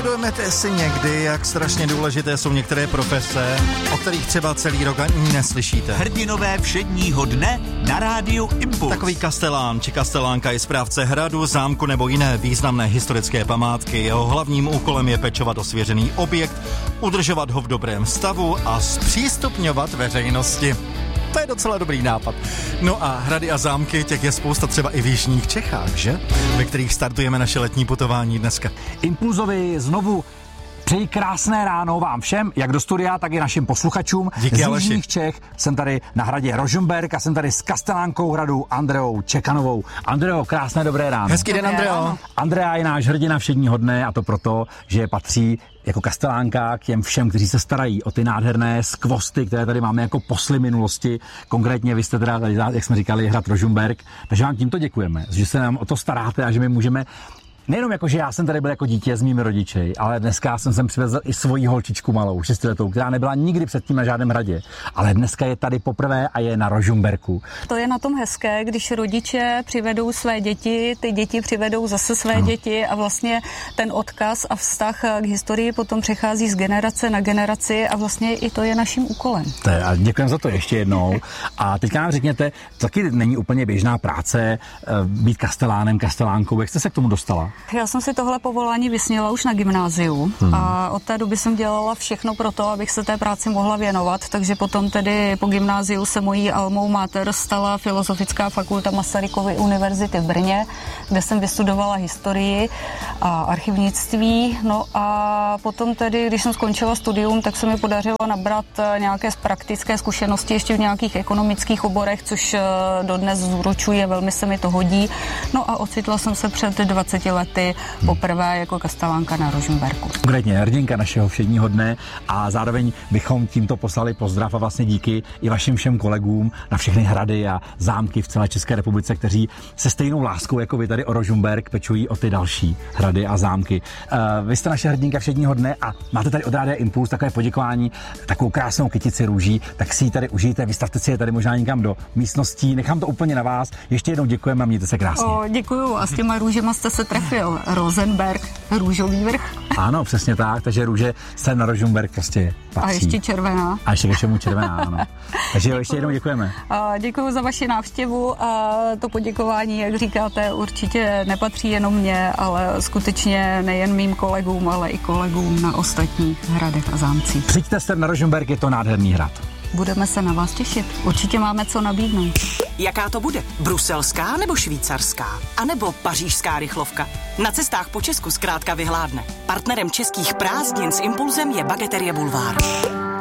Uvědomujete si někdy, jak strašně důležité jsou některé profese, o kterých třeba celý rok ani neslyšíte? Hrdinové všedního dne na rádiu Impuls. Takový kastelán či kastelánka je správce hradu, zámku nebo jiné významné historické památky. Jeho hlavním úkolem je pečovat o svěřený objekt, udržovat ho v dobrém stavu a zpřístupňovat veřejnosti. To je docela dobrý nápad. No a hrady a zámky, těch je spousta třeba i v jižních Čechách, že? Ve kterých startujeme naše letní putování dneska. Impulzovi znovu přeji krásné ráno vám všem, jak do studia, tak i našim posluchačům. Díky, z Aleši. jižních Čech jsem tady na hradě Rožmberk a jsem tady s kastelánkou hradu Andreou Čekanovou. Andreo, krásné dobré ráno. Hezký den, Andreo. Andrea je náš hrdina všedního dne a to proto, že patří jako kastelánka k těm všem, kteří se starají o ty nádherné skvosty, které tady máme jako posly minulosti. Konkrétně vy jste teda, jak jsme říkali, hrad Rožmberk. Takže vám tímto děkujeme, že se nám o to staráte a že my můžeme. Nejenom jako, že já jsem tady byl jako dítě s mými rodiči, ale dneska jsem sem přivezl i svoji holčičku malou, 6letou, která nebyla nikdy předtím na žádném hradě. Ale dneska je tady poprvé a je na Rožmberku. To je na tom hezké, když rodiče přivedou své děti, ty děti přivedou zase své děti a vlastně ten odkaz a vztah k historii potom přechází z generace na generaci a vlastně i to je naším úkolem. A děkujeme za to ještě jednou. A teďka nám řekněte, taky není úplně běžná práce být kastelánem, kastelánkou. Jak jste se k tomu dostala? Já jsem si tohle povolání vysněla už na gymnáziu a od té doby jsem dělala všechno pro to, abych se té práci mohla věnovat, takže potom tedy po gymnáziu se mojí almou mater stala Filozofická fakulta Masarykovy univerzity v Brně, kde jsem vystudovala historii a archivnictví. No a potom tedy, když jsem skončila studium, tak se mi podařilo nabrat nějaké praktické zkušenosti ještě v nějakých ekonomických oborech, což dodnes zúročuje, velmi se mi to hodí. No a ocitla jsem se před 20 lety poprvé jako kastelánka na Rožmberku. Konkrétně hrdinka našeho všedního dne a zároveň bychom tímto poslali pozdrav a vlastně díky i vašim všem kolegům na všechny hrady a zámky v celé České republice, kteří se stejnou láskou jako vy tady o Rožmberk pečují o ty další hrady a zámky. Vy jste naše hrdinka všedního dne a máte tady od Rádia Impuls takové poděkování, takovou krásnou kytici růží, tak si ji tady užijte, vystavte si je tady možná někam do místností, nechám to úplně na vás. Ještě jednou děkujeme a mějte se krásně. Děkuju a s těma růžema jste se trefil. Rosenberg, růžový vrch. Ano, přesně tak, takže růže se na Rožmberk prostě patří. A ještě červená. A ještě ke všemu červená, ano. Takže ještě jednou děkujeme. Děkuji za vaši návštěvu a to poděkování, jak říkáte, určitě nepatří jenom mně, ale skutečně nejen mým kolegům, ale i kolegům na ostatních hradech a zámcích. Přijďte se na Rožmberk, je to nádherný hrad. Budeme se na vás těšit. Určitě máme co nabídnout. Jaká to bude? Bruselská nebo švýcarská? A nebo pařížská rychlovka? Na cestách po Česku zkrátka vyhládne. Partnerem českých prázdnin s Impulzem je Bageterie Bulvár.